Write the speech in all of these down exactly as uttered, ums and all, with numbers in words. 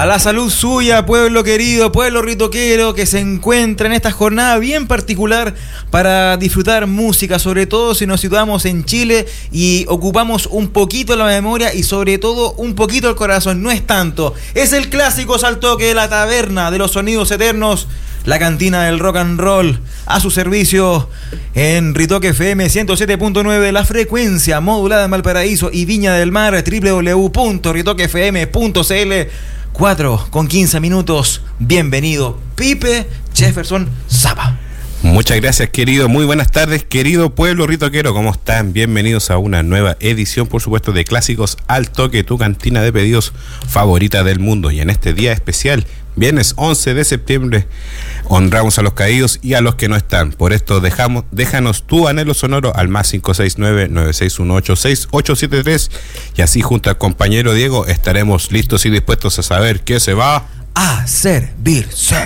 A la salud suya, pueblo querido, pueblo ritoquero que se encuentra en esta jornada bien particular para disfrutar música, sobre todo si nos situamos en Chile y ocupamos un poquito la memoria y sobre todo un poquito el corazón, no es tanto. Es el clásico Saltoque de la taberna de los sonidos eternos, la cantina del rock and roll, a su servicio en Ritoque F M ciento siete punto nueve, la frecuencia modulada en Valparaíso y Viña del Mar, doble u doble u doble u punto ritoque f m punto c l. cuatro con quince minutos. Bienvenido, Pipe Jefferson Zapa. Muchas gracias, querido. Muy buenas tardes, querido pueblo ritoquero. ¿Cómo están? Bienvenidos a una nueva edición, por supuesto, de Clásicos al Toque, tu cantina de pedidos favorita del mundo. Y en este día especial, viernes once de septiembre, honramos a los caídos y a los que no están. Por esto dejamos, déjanos tu anhelo sonoro al más cinco seis nueve, nueve seis uno ocho, seis ocho siete tres. Y así junto al compañero Diego estaremos listos y dispuestos a saber qué se va a servirse.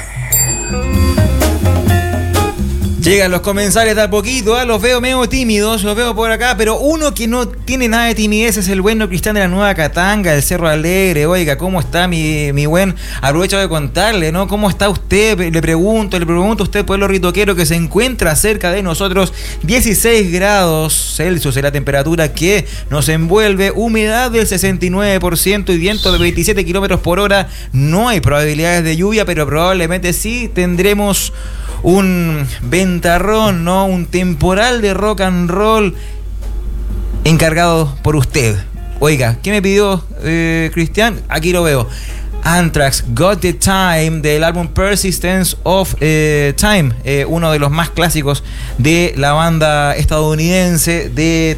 Llegan los comensales de a poquito, ¿eh? Los veo medio tímidos, los veo por acá, pero uno que no tiene nada de timidez es el bueno Cristian de la Nueva Catanga, del Cerro Alegre. Oiga, ¿cómo está mi, mi buen? Aprovecho de contarle, ¿no? ¿Cómo está usted? Le pregunto, le pregunto a usted, pueblo ritoquero, que se encuentra cerca de nosotros. dieciséis grados Celsius es la temperatura que nos envuelve, humedad del sesenta y nueve por ciento y viento de veintisiete kilómetros por hora. No hay probabilidades de lluvia, pero probablemente sí tendremos un ventarrón, ¿no? Un temporal de rock and roll encargado por usted. Oiga, ¿qué me pidió eh, Cristian? Aquí lo veo. Anthrax, Got the Time, del álbum Persistence of eh, Time, eh, uno de los más clásicos de la banda estadounidense de